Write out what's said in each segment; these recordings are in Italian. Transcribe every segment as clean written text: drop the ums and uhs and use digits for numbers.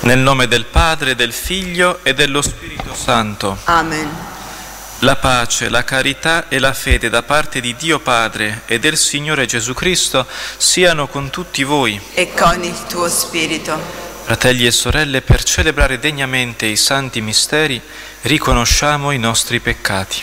Nel nome del Padre, del Figlio e dello Spirito Santo. Amen. La pace, la carità e la fede da parte di Dio Padre e del Signore Gesù Cristo siano con tutti voi. E con il tuo spirito. Fratelli e sorelle, per celebrare degnamente i santi misteri, riconosciamo i nostri peccati.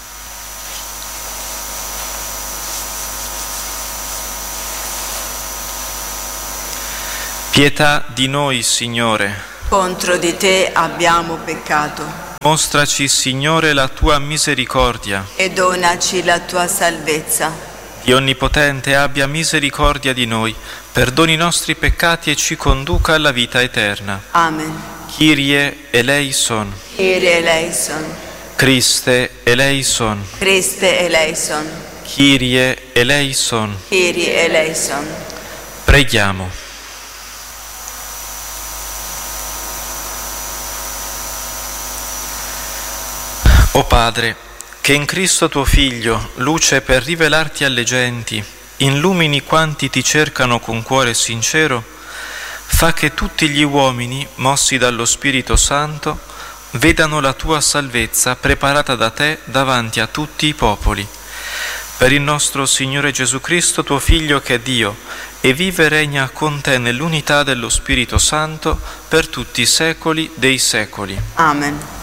Pietà di noi, Signore. Contro di te abbiamo peccato. Mostraci, Signore, la tua misericordia. E donaci la tua salvezza. Dio Onnipotente abbia misericordia di noi, perdoni i nostri peccati e ci conduca alla vita eterna. Amen. Kyrie eleison. Kyrie eleison. Christe eleison. Christe eleison. Kyrie eleison. Kyrie eleison. Preghiamo. O Padre, che in Cristo tuo Figlio, luce per rivelarti alle genti, illumini quanti ti cercano con cuore sincero, fa che tutti gli uomini, mossi dallo Spirito Santo, vedano la tua salvezza preparata da te davanti a tutti i popoli. Per il nostro Signore Gesù Cristo, tuo Figlio che è Dio, e vive e regna con te nell'unità dello Spirito Santo per tutti i secoli dei secoli. Amen.